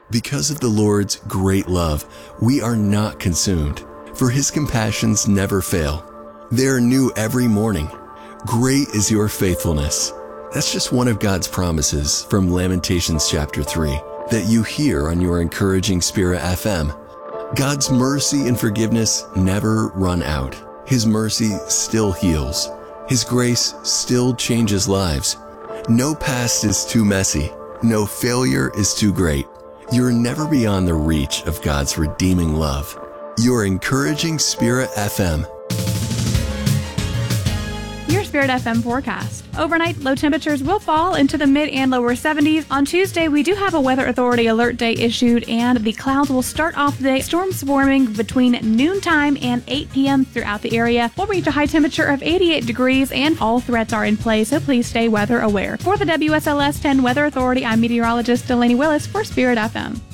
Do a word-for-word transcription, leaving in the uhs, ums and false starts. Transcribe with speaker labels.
Speaker 1: Because of the Lord's great love, we are not consumed, for his compassions never fail. They are new every morning. Great is your faithfulness. That's just one of God's promises from Lamentations chapter three that you hear on your Encouraging Spirit F M. God's mercy and forgiveness never run out. His mercy still heals. His grace still changes lives. No past is too messy. No failure is too great. You're never beyond the reach of God's redeeming love. Your Encouraging Spirit F M.
Speaker 2: Your Spirit F M forecast. Overnight, low temperatures will fall into the mid and lower seventies. On Tuesday, we do have a Weather Authority alert day issued, and the clouds will start off the day storms forming between noontime and eight p.m. throughout the area. We'll reach a high temperature of eighty-eight degrees, and all threats are in place, so please stay weather aware. For the W S L S ten Weather Authority, I'm meteorologist Delaney Willis for Spirit F M.